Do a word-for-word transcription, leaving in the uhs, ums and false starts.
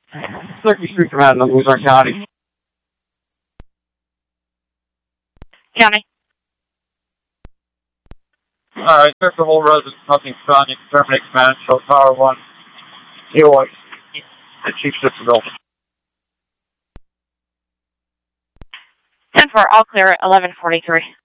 Circuit Street Command, Ozark County. County. Alright, search the whole residence, nothing found. You can terminate command, show Tower one. Eloy. The Chief Disability. ten four, all clear at eleven forty-three.